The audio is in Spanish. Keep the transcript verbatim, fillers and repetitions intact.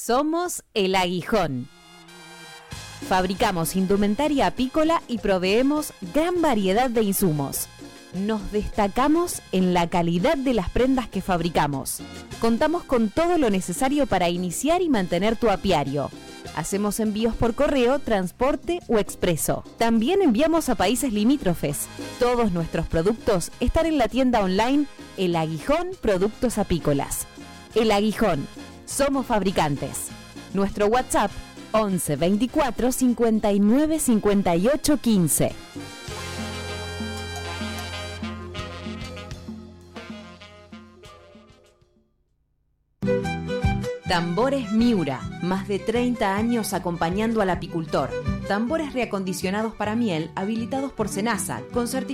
Somos El Aguijón. Fabricamos indumentaria apícola y proveemos gran variedad de insumos. Nos destacamos en la calidad de las prendas que fabricamos. Contamos con todo lo necesario para iniciar y mantener tu apiario. Hacemos envíos por correo, transporte o expreso. También enviamos a países limítrofes. Todos nuestros productos están en la tienda online El Aguijón Productos Apícolas. El Aguijón. Somos fabricantes. Nuestro WhatsApp once veinticuatro cincuenta y nueve cincuenta y ocho quince. Tambores Miura, más de treinta años acompañando al apicultor. Tambores reacondicionados para miel, habilitados por SENASA, con certificación